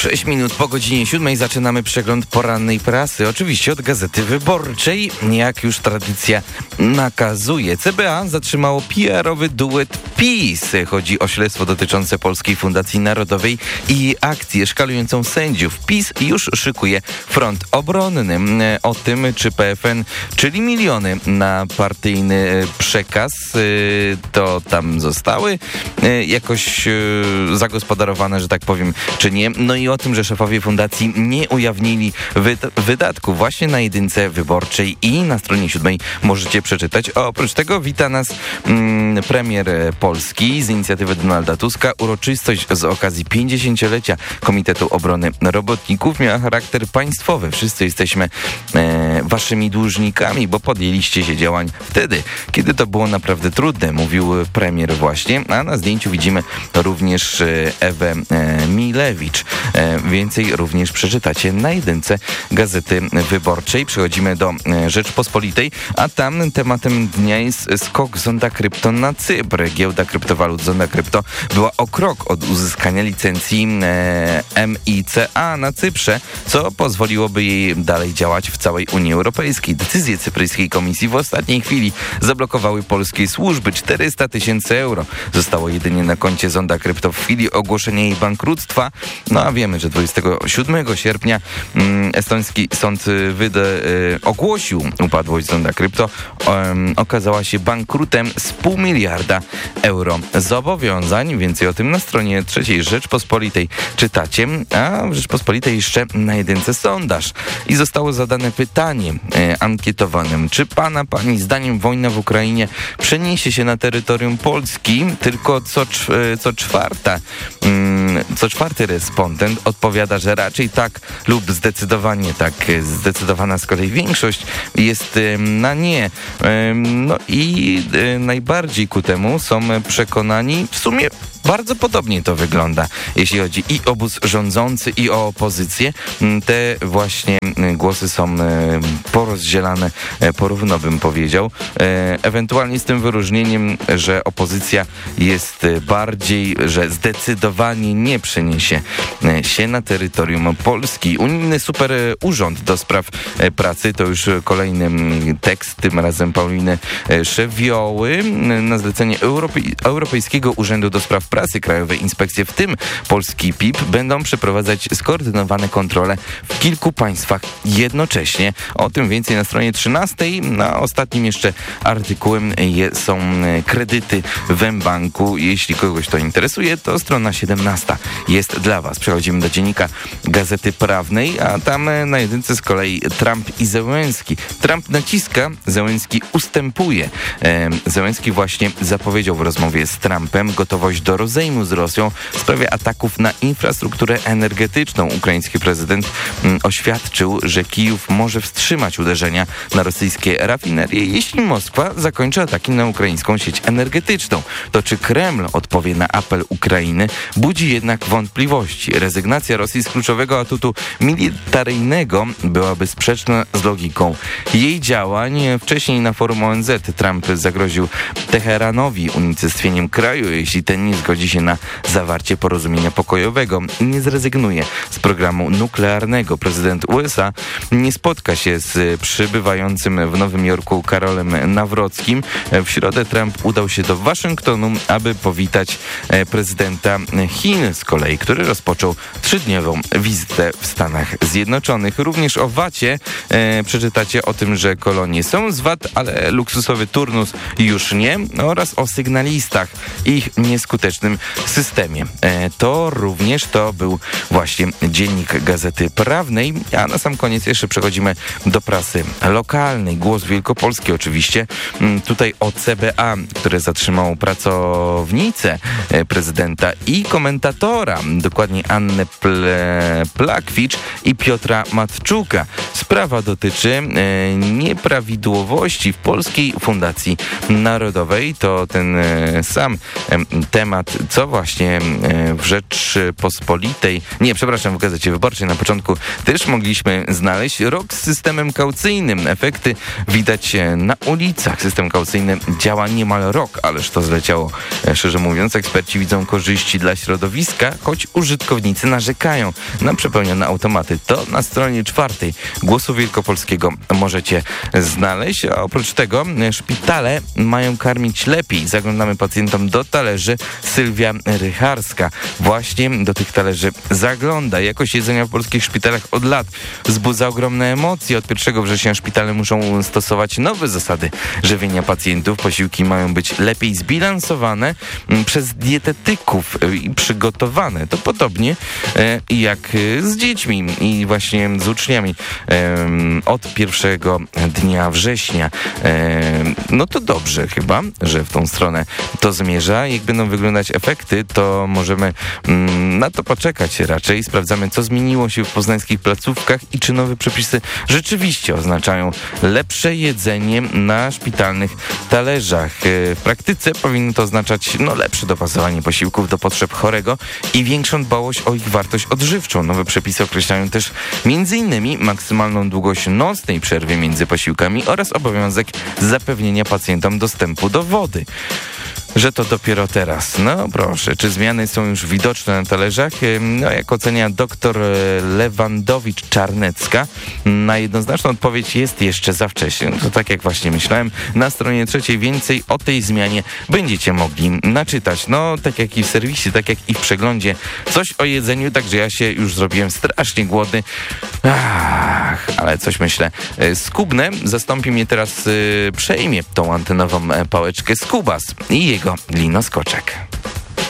6 minut po godzinie 7 zaczynamy przegląd porannej prasy. Oczywiście od Gazety Wyborczej, jak już tradycja nakazuje. CBA zatrzymało PR-owy duet PiS. Chodzi o śledztwo dotyczące Polskiej Fundacji Narodowej i akcję szkalującą sędziów. PiS już szykuje front obronny. O tym, czy PFN, czyli miliony na partyjny przekaz, to tam zostały jakoś zagospodarowane, że tak powiem, czy nie. No i o tym, że szefowie fundacji nie ujawnili wydatków właśnie na jedynce wyborczej i na stronie 7 możecie przeczytać. Oprócz tego wita nas premier Polski z inicjatywy Donalda Tuska. Uroczystość z okazji 50-lecia Komitetu Obrony Robotników miała charakter państwowy. Wszyscy jesteśmy waszymi dłużnikami, bo podjęliście się działań wtedy, kiedy to było naprawdę trudne, mówił premier właśnie. A na zdjęciu widzimy również Ewę Milewicz. Więcej również przeczytacie na jedynce Gazety Wyborczej. Przechodzimy do Rzeczpospolitej, a tam tematem dnia jest skok Zonda Krypto na Cypr. Giełda kryptowalut Zonda Krypto była o krok od uzyskania licencji MiCA na Cyprze, co pozwoliłoby jej dalej działać w całej Unii Europejskiej. Decyzje cypryjskiej komisji w ostatniej chwili zablokowały polskie służby. 400 tysięcy euro zostało jedynie na koncie Zonda Krypto w chwili ogłoszenia jej bankructwa. No a wiemy, że 27 sierpnia estoński sąd ogłosił upadłość Zonda Krypto. Okazała się bankrutem z 0,5 miliarda euro zobowiązań. Więcej o tym na stronie 3 Rzeczpospolitej czytacie, a w Rzeczpospolitej jeszcze na jedynce sondaż. I zostało zadane pytanie ankietowanym. Czy pani zdaniem wojna w Ukrainie przeniesie się na terytorium Polski? Tylko co czwarty respondent odpowiada, że raczej tak lub zdecydowanie tak. Zdecydowana z kolei większość jest na nie. No i najbardziej ku temu są przekonani, w sumie bardzo podobnie to wygląda, jeśli chodzi i obóz rządzący, i o opozycję. Te właśnie głosy są porozdzielane porówno, bym powiedział. Ewentualnie z tym wyróżnieniem, że opozycja jest bardziej, że zdecydowanie nie przeniesie się na terytorium Polski. Unijny super urząd do spraw pracy to już kolejny tekst, tym razem Pauliny Szewioły. Na zlecenie Europejskiego Urzędu do Spraw Pracy krajowej inspekcje, w tym polski PIP, będą przeprowadzać skoordynowane kontrole w kilku państwach jednocześnie. O tym więcej na stronie 13. Na ostatnim jeszcze artykułem są kredyty w mBanku. Jeśli kogoś to interesuje, to strona 17 jest dla was. Przechodzimy do dziennika Gazety Prawnej, a tam na jedynce z kolei Trump i Zełenski. Trump naciska, Zełenski ustępuje. Zełenski właśnie zapowiedział w rozmowie z Trumpem gotowość do rozejmu z Rosją w sprawie ataków na infrastrukturę energetyczną. Ukraiński prezydent oświadczył, że Kijów może wstrzymać uderzenia na rosyjskie rafinerie, jeśli Moskwa zakończy ataki na ukraińską sieć energetyczną. To czy Kreml odpowie na apel Ukrainy, budzi jednak wątpliwości. Rezygnacja Rosji z kluczowego atutu militaryjnego byłaby sprzeczna z logiką jej działań. Wcześniej na forum ONZ Trump zagroził Teheranowi unicestwieniem kraju, jeśli ten nie zgodzi się na zawarcie porozumienia pokojowego i nie zrezygnuje z programu nuklearnego. Prezydent USA nie spotka się z przybywającym w Nowym Jorku Karolem Nawrockim. W środę Trump udał się do Waszyngtonu, aby powitać prezydenta Chin z kolei, który rozpoczął 3-dniową wizytę w Stanach Zjednoczonych. Również o VAT-ie przeczytacie o tym, że kolonie są z VAT, ale luksusowy turnus już nie, oraz o sygnalistach i ich nieskutecznym systemie. To również to był właśnie dziennik Gazety Prawnej, a na sam koniec jeszcze przechodzimy do prasy lokalnej. Głos Wielkopolski oczywiście. Tutaj o CBA, które zatrzymało pracownicę prezydenta i komentatora, dokładnie Annę Plakwicz i Piotra Matczuka. Sprawa dotyczy nieprawidłowości w Polskiej Fundacji Narodowej. To ten sam temat co właśnie w Rzeczpospolitej, w Gazecie Wyborczej na początku też mogliśmy znaleźć. Rok z systemem kaucyjnym. Efekty widać na ulicach. System kaucyjny działa niemal rok, ależ to zleciało. Szczerze mówiąc, eksperci widzą korzyści dla środowiska, choć użytkownicy narzekają na przepełnione automaty. To na stronie 4 Głosu Wielkopolskiego możecie znaleźć. A oprócz tego szpitale mają karmić lepiej. Zaglądamy pacjentom do talerzy. Sylwia Rycharska właśnie do tych talerzy zagląda. Jakość jedzenia w polskich szpitalach od lat wzbudza ogromne emocje. Od 1 września szpitale muszą stosować nowe zasady żywienia pacjentów. Posiłki mają być lepiej zbilansowane przez dietetyków i przygotowane. To podobnie jak z dziećmi i właśnie z uczniami od 1 dnia września. No to dobrze chyba, że w tą stronę to zmierza. Jak będą wyglądać efekty, to możemy na to poczekać raczej. Sprawdzamy, co zmieniło się w poznańskich placówkach i czy nowe przepisy rzeczywiście oznaczają lepsze jedzenie na szpitalnych talerzach. W praktyce powinno to oznaczać lepsze dopasowanie posiłków do potrzeb chorego i większą dbałość o ich wartość odżywczą. Nowe przepisy określają też m.in. maksymalną długość nocnej przerwy między posiłkami oraz obowiązek zapewnienia pacjentom dostępu do wody. Że to dopiero teraz. No proszę, czy zmiany są już widoczne na talerzach? Jak ocenia dr Lewandowicz-Czarnecka, na jednoznaczną odpowiedź jest jeszcze za wcześnie. To tak jak właśnie myślałem. Na stronie 3 więcej o tej zmianie będziecie mogli naczytać. Tak jak i w serwisie, tak jak i w przeglądzie. Coś o jedzeniu, także ja się już zrobiłem strasznie głodny. Ale coś myślę. Skubne zastąpi mnie teraz, przejmie tą antenową pałeczkę Skubas i jego Lino Skoczek.